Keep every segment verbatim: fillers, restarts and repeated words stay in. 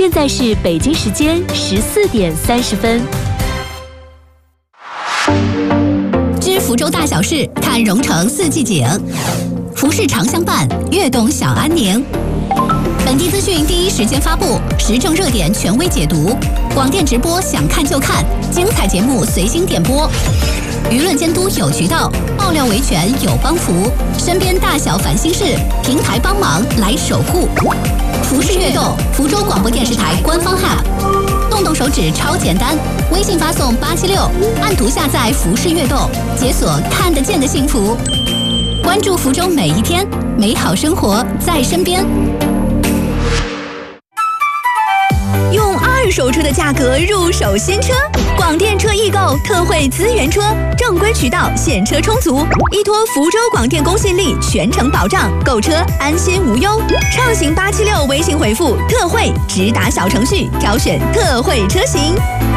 现在是北京时间十四点三十分。 知福州大小事，看蓉城四季景。服饰常相伴，悦动小安宁。本地资讯第一时间发布，时政热点权威解读，广电直播想看就看，精彩节目随心点播。舆论监督有渠道，爆料维权有帮扶，身边大小烦心事，平台帮忙来守护。服饰悦动，福州广播电视台官方 App， 动动手指超简单，微信发送八七六，按图下载服饰悦动，解锁看得见的幸福。关注福州每一天，美好生活在身边。 用二手车的价格入手新车，广电车易购特惠资源车，正规渠道现车充足，依托福州广电公信力全程保障，购车安心无忧。畅行八七六微信回复特惠，直达小程序挑选特惠车型。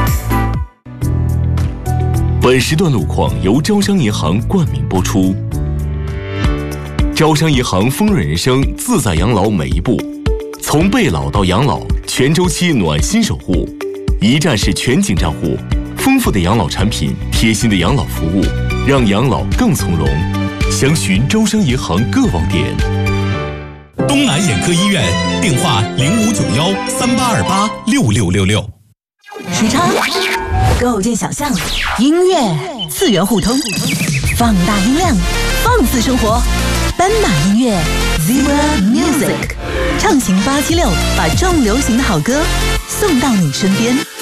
本时段路况由招商银行冠名播出。招商银行丰润人生自在养老每一步，从备老到养老，全周期暖心守护，一站式全景账户，丰富的养老产品，贴心的养老服务，让养老更从容。详询招商银行各网点。 东南眼科医院电话零五九幺三八二八六六六六。 时差构建想象，音乐次元互通，放大音量，放肆生活。斑马音乐 Zebra Music 畅行八七六，把重流行的好歌送到你身边。